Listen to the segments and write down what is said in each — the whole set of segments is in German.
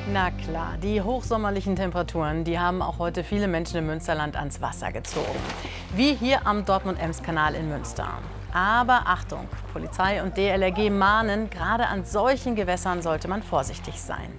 Na klar, die hochsommerlichen Temperaturen, die haben auch heute viele Menschen im Münsterland ans Wasser gezogen. Wie hier am Dortmund-Ems-Kanal in Münster. Aber Achtung, Polizei und DLRG mahnen, gerade an solchen Gewässern sollte man vorsichtig sein.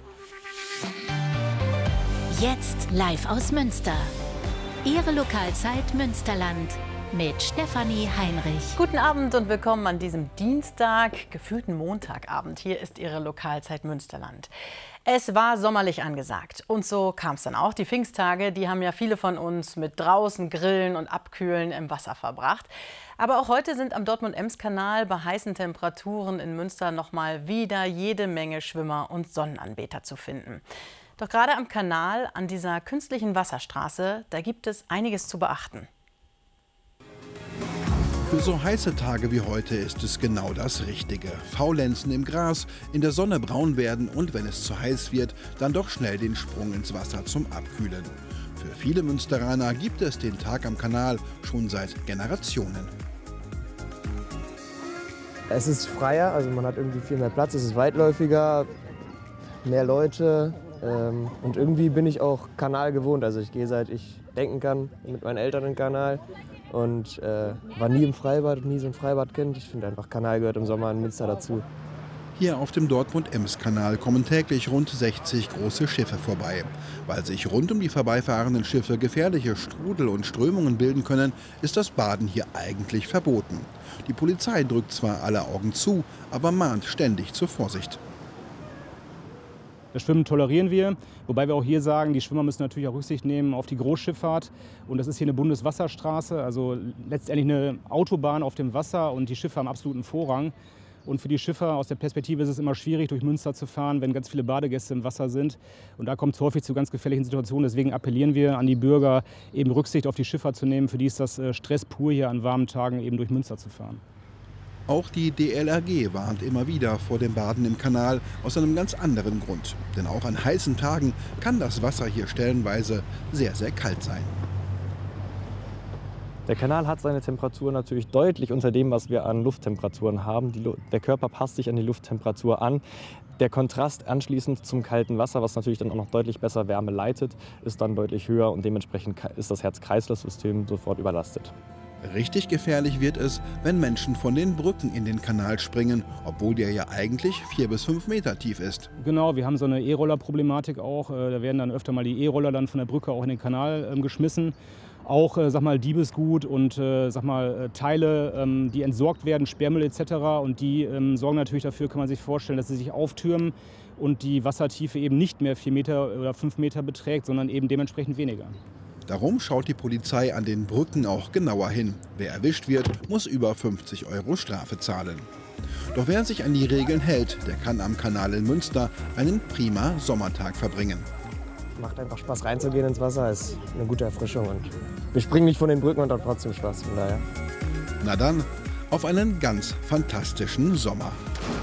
Jetzt live aus Münster. Ihre Lokalzeit Münsterland mit Stefanie Heinrich. Guten Abend und willkommen an diesem Dienstag, gefühlten Montagabend. Hier ist Ihre Lokalzeit Münsterland. Es war sommerlich angesagt und so kam es dann auch. Die Pfingsttage, die haben ja viele von uns mit draußen Grillen und Abkühlen im Wasser verbracht. Aber auch heute sind am Dortmund-Ems-Kanal bei heißen Temperaturen in Münster noch mal wieder jede Menge Schwimmer und Sonnenanbeter zu finden. Doch gerade am Kanal, an dieser künstlichen Wasserstraße, da gibt es einiges zu beachten. Für so heiße Tage wie heute ist es genau das Richtige. Faulenzen im Gras, in der Sonne braun werden und wenn es zu heiß wird, dann doch schnell den Sprung ins Wasser zum Abkühlen. Für viele Münsteraner gibt es den Tag am Kanal schon seit Generationen. Es ist freier, also man hat irgendwie viel mehr Platz, es ist weitläufiger, mehr Leute und irgendwie bin ich auch Kanal gewohnt. Also ich gehe seit ich denken kann mit meinen Eltern in den Kanal. Und war nie im Freibad, nie so ein Freibadkind. Ich finde einfach, Kanal gehört im Sommer in Münster dazu. Hier auf dem Dortmund-Ems-Kanal kommen täglich rund 60 große Schiffe vorbei. Weil sich rund um die vorbeifahrenden Schiffe gefährliche Strudel und Strömungen bilden können, ist das Baden hier eigentlich verboten. Die Polizei drückt zwar alle Augen zu, aber mahnt ständig zur Vorsicht. Das Schwimmen tolerieren wir, wobei wir auch hier sagen, die Schwimmer müssen natürlich auch Rücksicht nehmen auf die Großschifffahrt. Und das ist hier eine Bundeswasserstraße, also letztendlich eine Autobahn auf dem Wasser und die Schiffe haben absoluten Vorrang. Und für die Schiffer aus der Perspektive ist es immer schwierig, durch Münster zu fahren, wenn ganz viele Badegäste im Wasser sind. Und da kommt es häufig zu ganz gefährlichen Situationen. Deswegen appellieren wir an die Bürger, eben Rücksicht auf die Schiffer zu nehmen. Für die ist das Stress pur, hier an warmen Tagen eben durch Münster zu fahren. Auch die DLRG warnt immer wieder vor dem Baden im Kanal aus einem ganz anderen Grund. Denn auch an heißen Tagen kann das Wasser hier stellenweise sehr, sehr kalt sein. Der Kanal hat seine Temperatur natürlich deutlich unter dem, was wir an Lufttemperaturen haben. Der Körper passt sich an die Lufttemperatur an. Der Kontrast anschließend zum kalten Wasser, was natürlich dann auch noch deutlich besser Wärme leitet, ist dann deutlich höher und dementsprechend ist das Herz-Kreislauf-System sofort überlastet. Richtig gefährlich wird es, wenn Menschen von den Brücken in den Kanal springen, obwohl der ja eigentlich 4 bis 5 Meter tief ist. Genau, wir haben so eine E-Roller-Problematik auch. Da werden dann öfter mal die E-Roller dann von der Brücke auch in den Kanal geschmissen. Auch sag mal, Diebesgut und sag mal, Teile, die entsorgt werden, Sperrmüll etc. Und die sorgen natürlich dafür, kann man sich vorstellen, dass sie sich auftürmen und die Wassertiefe eben nicht mehr 4 Meter oder 5 Meter beträgt, sondern eben dementsprechend weniger. Darum schaut die Polizei an den Brücken auch genauer hin. Wer erwischt wird, muss über 50 € Strafe zahlen. Doch wer sich an die Regeln hält, der kann am Kanal in Münster einen prima Sommertag verbringen. Macht einfach Spaß reinzugehen ins Wasser, ist eine gute Erfrischung und wir springen nicht von den Brücken und haben trotzdem Spaß, von daher. Na dann, auf einen ganz fantastischen Sommer.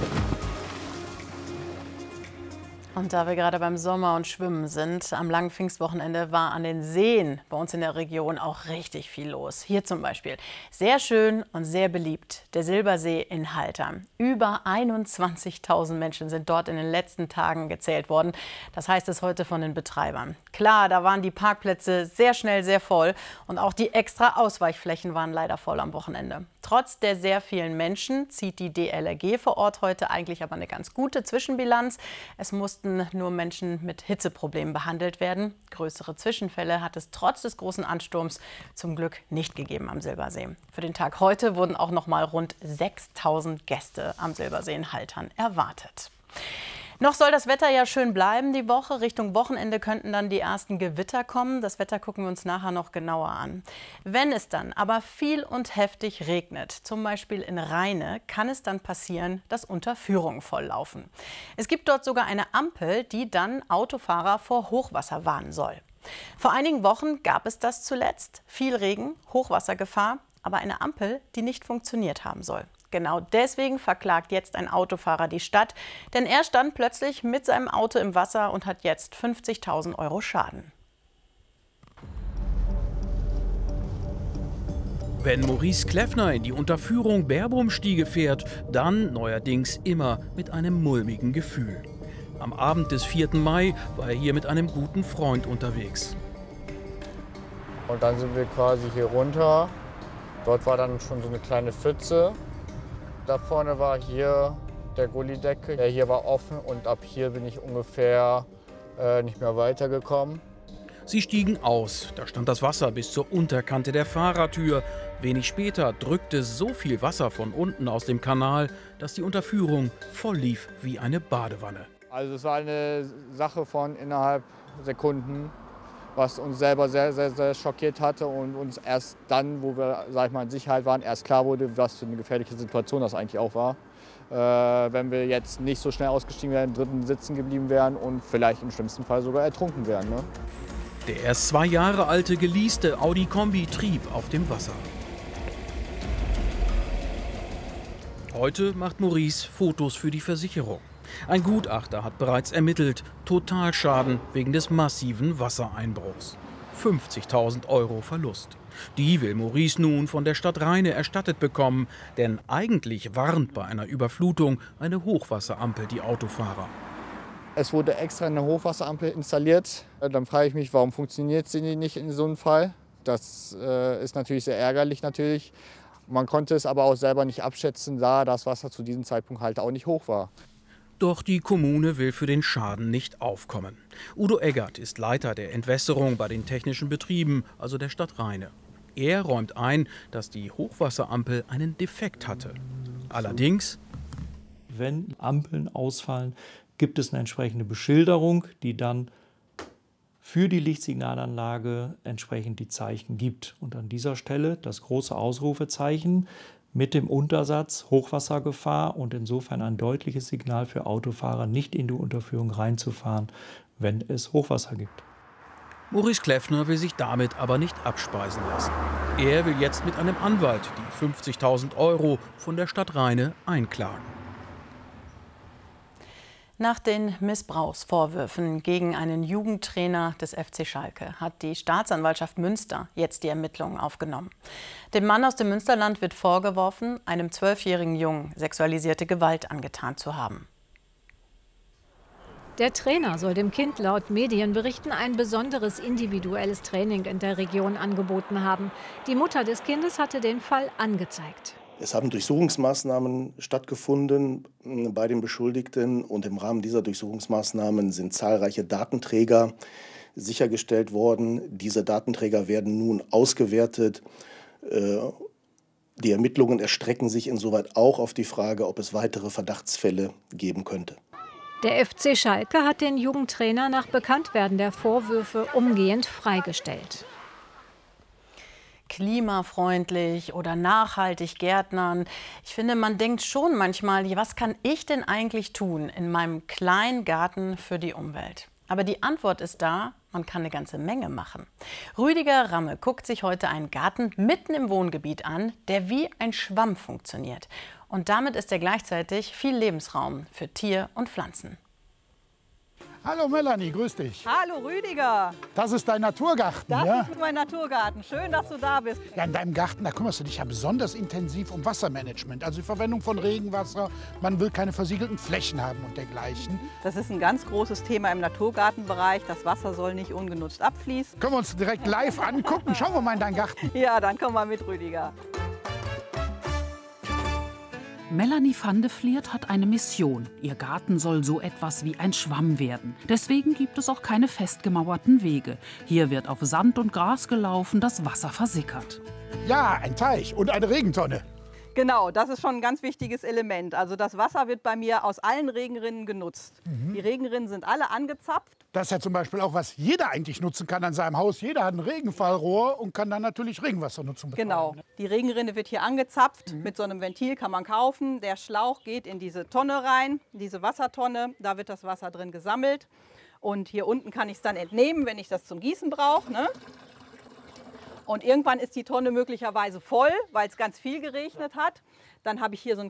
Und da wir gerade beim Sommer und Schwimmen sind, am langen Pfingstwochenende war an den Seen bei uns in der Region auch richtig viel los. Hier zum Beispiel. Sehr schön und sehr beliebt, der Silbersee in Haltern. Über 21.000 Menschen sind dort in den letzten Tagen gezählt worden. Das heißt es heute von den Betreibern. Klar, da waren die Parkplätze sehr schnell sehr voll und auch die extra Ausweichflächen waren leider voll am Wochenende. Trotz der sehr vielen Menschen zieht die DLRG vor Ort heute eigentlich aber eine ganz gute Zwischenbilanz. Es mussten nur Menschen mit Hitzeproblemen behandelt werden. Größere Zwischenfälle hat es trotz des großen Ansturms zum Glück nicht gegeben am Silbersee. Für den Tag heute wurden auch noch mal rund 6.000 Gäste am Silbersee in Haltern erwartet. Noch soll das Wetter ja schön bleiben die Woche. Richtung Wochenende könnten dann die ersten Gewitter kommen. Das Wetter gucken wir uns nachher noch genauer an. Wenn es dann aber viel und heftig regnet, zum Beispiel in Rheine, kann es dann passieren, dass Unterführungen volllaufen. Es gibt dort sogar eine Ampel, die dann Autofahrer vor Hochwasser warnen soll. Vor einigen Wochen gab es das zuletzt. Viel Regen, Hochwassergefahr, aber eine Ampel, die nicht funktioniert haben soll. Genau deswegen verklagt jetzt ein Autofahrer die Stadt, denn er stand plötzlich mit seinem Auto im Wasser und hat jetzt 50.000 € Schaden. Wenn Maurice Kleffner in die Unterführung Berbumstiege fährt, dann neuerdings immer mit einem mulmigen Gefühl. Am Abend des 4. Mai war er hier mit einem guten Freund unterwegs. Und dann sind wir quasi hier runter. Dort war dann schon so eine kleine Pfütze. Da vorne war hier der Gullideckel. Der hier war offen und ab hier bin ich ungefähr nicht mehr weitergekommen. Sie stiegen aus. Da stand das Wasser bis zur Unterkante der Fahrertür. Wenig später drückte so viel Wasser von unten aus dem Kanal, dass die Unterführung voll lief wie eine Badewanne. Also es war eine Sache von innerhalb Sekunden, was uns selber sehr, sehr, sehr schockiert hatte und uns erst dann, wo wir, sag ich mal, in Sicherheit waren, erst klar wurde, was für eine gefährliche Situation das eigentlich auch war. Wenn wir jetzt nicht so schnell ausgestiegen wären, im dritten sitzen geblieben wären und vielleicht im schlimmsten Fall sogar ertrunken wären. Ne? Der erst 2 Jahre alte geleaste Audi Kombi trieb auf dem Wasser. Heute macht Maurice Fotos für die Versicherung. Ein Gutachter hat bereits ermittelt, Totalschaden wegen des massiven Wassereinbruchs. 50.000 € Verlust. Die will Maurice nun von der Stadt Rheine erstattet bekommen, denn eigentlich warnt bei einer Überflutung eine Hochwasserampel die Autofahrer. Es wurde extra eine Hochwasserampel installiert. Dann frage ich mich, warum funktioniert sie nicht in so einem Fall? Das ist natürlich sehr ärgerlich natürlich. Man konnte es aber auch selber nicht abschätzen, da das Wasser zu diesem Zeitpunkt halt auch nicht hoch war. Doch die Kommune will für den Schaden nicht aufkommen. Udo Eggert ist Leiter der Entwässerung bei den technischen Betrieben, also der Stadt Rheine. Er räumt ein, dass die Hochwasserampel einen Defekt hatte. Allerdings, wenn Ampeln ausfallen, gibt es eine entsprechende Beschilderung, die dann für die Lichtsignalanlage entsprechend die Zeichen gibt. Und an dieser Stelle das große Ausrufezeichen mit dem Untersatz Hochwassergefahr und insofern ein deutliches Signal für Autofahrer, nicht in die Unterführung reinzufahren, wenn es Hochwasser gibt. Maurice Kleffner will sich damit aber nicht abspeisen lassen. Er will jetzt mit einem Anwalt die 50.000 € von der Stadt Rheine einklagen. Nach den Missbrauchsvorwürfen gegen einen Jugendtrainer des FC Schalke hat die Staatsanwaltschaft Münster jetzt die Ermittlungen aufgenommen. Dem Mann aus dem Münsterland wird vorgeworfen, einem 12-jährigen Jungen sexualisierte Gewalt angetan zu haben. Der Trainer soll dem Kind laut Medienberichten ein besonderes individuelles Training in der Region angeboten haben. Die Mutter des Kindes hatte den Fall angezeigt. Es haben Durchsuchungsmaßnahmen stattgefunden bei den Beschuldigten und im Rahmen dieser Durchsuchungsmaßnahmen sind zahlreiche Datenträger sichergestellt worden. Diese Datenträger werden nun ausgewertet. Die Ermittlungen erstrecken sich insoweit auch auf die Frage, ob es weitere Verdachtsfälle geben könnte. Der FC Schalke hat den Jugendtrainer nach Bekanntwerden der Vorwürfe umgehend freigestellt. Klimafreundlich oder nachhaltig gärtnern. Ich finde, man denkt schon manchmal, was kann ich denn eigentlich tun in meinem kleinen Garten für die Umwelt? Aber die Antwort ist da, man kann eine ganze Menge machen. Rüdiger Ramme guckt sich heute einen Garten mitten im Wohngebiet an, der wie ein Schwamm funktioniert. Und damit ist er gleichzeitig viel Lebensraum für Tier und Pflanzen. Hallo Melanie, grüß dich. Hallo Rüdiger. Das ist dein Naturgarten, das ja? Das ist mein Naturgarten. Schön, dass du da bist. Ja, in deinem Garten, da kümmerst du dich ja besonders intensiv um Wassermanagement. Also die Verwendung von Regenwasser. Man will keine versiegelten Flächen haben und dergleichen. Das ist ein ganz großes Thema im Naturgartenbereich. Das Wasser soll nicht ungenutzt abfließen. Können wir uns direkt live angucken? Schauen wir mal in deinen Garten. Ja, dann komm mal mit, Rüdiger. Melanie van de Vliert hat eine Mission. Ihr Garten soll so etwas wie ein Schwamm werden. Deswegen gibt es auch keine festgemauerten Wege. Hier wird auf Sand und Gras gelaufen, das Wasser versickert. Ja, ein Teich und eine Regentonne. Genau, das ist schon ein ganz wichtiges Element. Also das Wasser wird bei mir aus allen Regenrinnen genutzt. Die Regenrinnen sind alle angezapft. Das ist ja zum Beispiel auch, was jeder eigentlich nutzen kann an seinem Haus. Jeder hat ein Regenfallrohr und kann dann natürlich Regenwassernutzung betreiben. Genau, die Regenrinne wird hier angezapft. Mit so einem Ventil kann man kaufen. Der Schlauch geht in diese Tonne rein, diese Wassertonne. Da wird das Wasser drin gesammelt. Und hier unten kann ich es dann entnehmen, wenn ich das zum Gießen brauche. Ne? Und irgendwann ist die Tonne möglicherweise voll, weil es ganz viel geregnet hat. Dann habe ich hier so